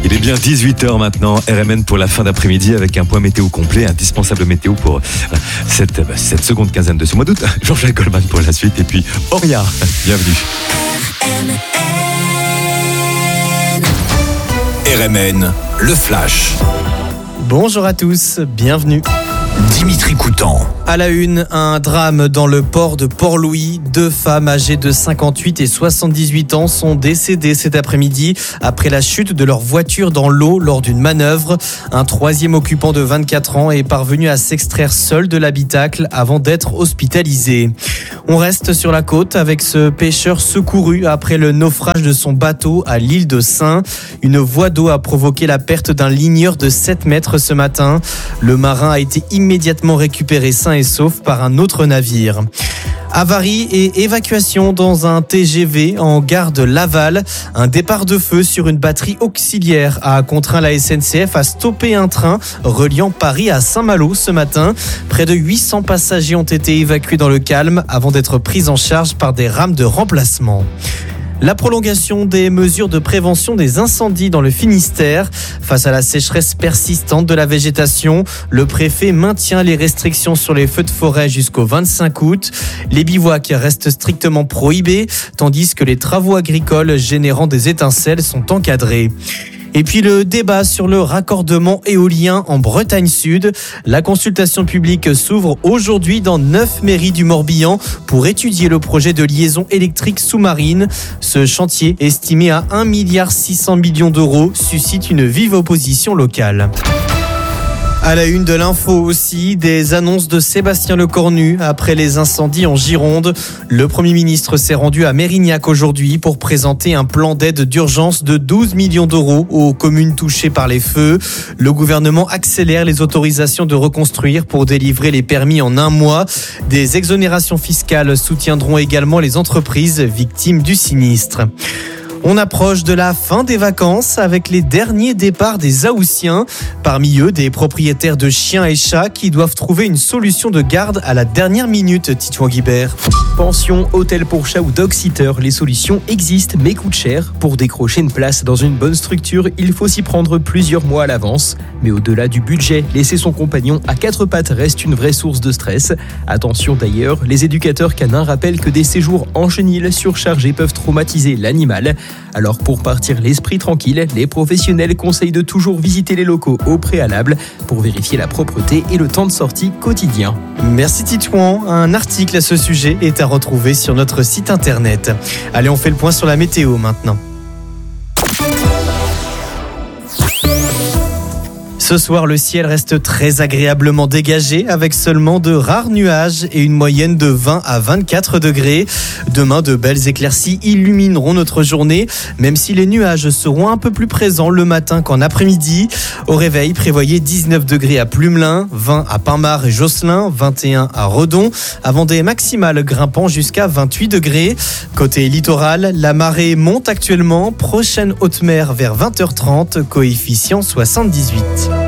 Il est bien 18h maintenant, RMN pour la fin d'après-midi avec un point météo complet, indispensable météo pour cette seconde quinzaine de ce mois d'août. Jean-Jacques Goldman pour la suite et puis Auria, bienvenue. RMN, le Flash. Bonjour à tous, bienvenue. Dimitri Coutan. À la une, un drame dans le port de Port-Louis. 2 femmes âgées de 58 et 78 ans sont décédées cet après-midi après la chute de leur voiture dans l'eau lors d'une manœuvre. Un 3e occupant de 24 ans est parvenu à s'extraire seul de l'habitacle avant d'être hospitalisé. On reste sur la côte avec ce pêcheur secouru après le naufrage de son bateau à l'île de Saint. Une voie d'eau a provoqué la perte d'un ligneur de 7 mètres ce matin. Le marin a été immédiatement récupéré sain et sauf par un autre navire. Avarie et évacuation dans un TGV en gare de Laval. Un départ de feu sur une batterie auxiliaire a contraint la SNCF à stopper un train reliant Paris à Saint-Malo ce matin. Près de 800 passagers ont été évacués dans le calme avant d'être pris en charge par des rames de remplacement. La prolongation des mesures de prévention des incendies dans le Finistère. Face à la sécheresse persistante de la végétation, le préfet maintient les restrictions sur les feux de forêt jusqu'au 25 août. Les bivouacs restent strictement prohibés, tandis que les travaux agricoles générant des étincelles sont encadrés. Et puis le débat sur le raccordement éolien en Bretagne Sud. La consultation publique s'ouvre aujourd'hui dans 9 mairies du Morbihan pour étudier le projet de liaison électrique sous-marine. Ce chantier, estimé à 1,6 milliard d'euros, suscite une vive opposition locale. À la une de l'info aussi, des annonces de Sébastien Lecornu après les incendies en Gironde. Le Premier ministre s'est rendu à Mérignac aujourd'hui pour présenter un plan d'aide d'urgence de 12 millions d'euros aux communes touchées par les feux. Le gouvernement accélère les autorisations de reconstruire pour délivrer les permis en un mois. Des exonérations fiscales soutiendront également les entreprises victimes du sinistre. On approche de la fin des vacances avec les derniers départs des Haussiens. Parmi eux, des propriétaires de chiens et chats qui doivent trouver une solution de garde à la dernière minute, Titouan Guibert. Pension, hôtel pour chat ou dog-sitter, les solutions existent mais coûtent cher. Pour décrocher une place dans une bonne structure, il faut s'y prendre plusieurs mois à l'avance. Mais au-delà du budget, laisser son compagnon à 4 pattes reste une vraie source de stress. Attention d'ailleurs, les éducateurs canins rappellent que des séjours en chenil surchargés peuvent traumatiser l'animal. Alors pour partir l'esprit tranquille, les professionnels conseillent de toujours visiter les locaux au préalable pour vérifier la propreté et le temps de sortie quotidien. Merci Titouan, un article à ce sujet est à retrouver sur notre site internet. Allez, on fait le point sur la météo maintenant. Ce soir, le ciel reste très agréablement dégagé avec seulement de rares nuages et une moyenne de 20 à 24 degrés. Demain, de belles éclaircies illumineront notre journée, même si les nuages seront un peu plus présents le matin qu'en après-midi. Au réveil, prévoyez 19 degrés à Plumelin, 20 à Pinmar et Josselin, 21 à Redon, avant des maximales grimpant jusqu'à 28 degrés. Côté littoral, la marée monte actuellement, prochaine haute mer vers 20h30, coefficient 78.